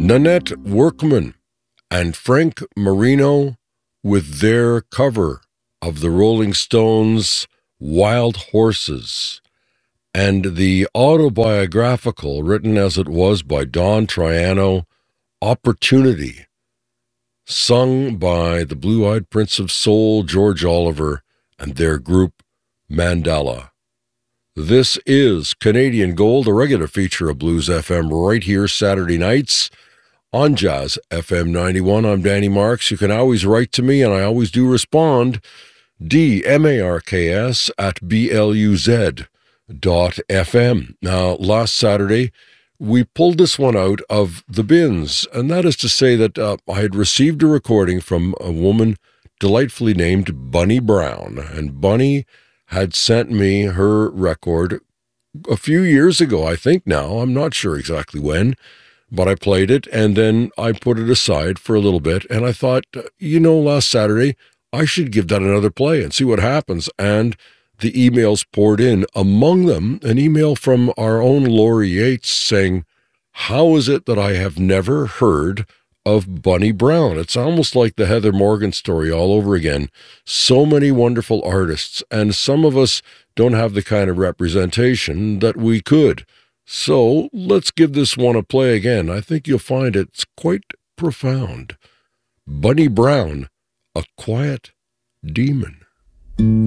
Nanette Workman and Frank Marino with their cover of the Rolling Stones' Wild Horses, and the autobiographical, written as it was by Don Triano, Opportunity, sung by the Blue-Eyed Prince of Soul, George Oliver, and their group Mandela. This is Canadian Gold, a regular feature of Blues FM right here Saturday nights on Jazz FM 91. I'm Danny Marks. You can always write to me, and I always do respond, dmarks@bluz.fm. Now, last Saturday, we pulled this one out of the bins, and that is to say that I had received a recording from a woman delightfully named Bunny Brown, and Bunny had sent me her record a few years ago, I think now. I'm not sure exactly when, but I played it, and then I put it aside for a little bit, and I thought, last Saturday, I should give that another play and see what happens. And the emails poured in, among them an email from our own Lori Yates saying, how is it that I have never heard of Bunny Brown? It's almost like the Heather Morgan story all over again. So many wonderful artists, and some of us don't have the kind of representation that we could. So let's give this one a play again. I think you'll find it's quite profound. Bunny Brown, A Quiet Demon.